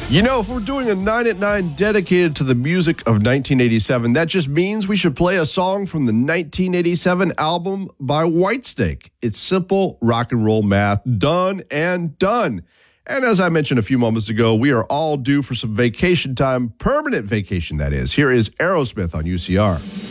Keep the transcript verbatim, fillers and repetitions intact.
You know, if we're doing a nine at nine dedicated to the music of nineteen eighty-seven, that just means we should play a song from the nineteen eighty-seven album by Whitesnake. It's simple rock and roll math, done and done. And as I mentioned a few moments ago, we are all due for some vacation time, permanent vacation that is. Here is Aerosmith on U C R.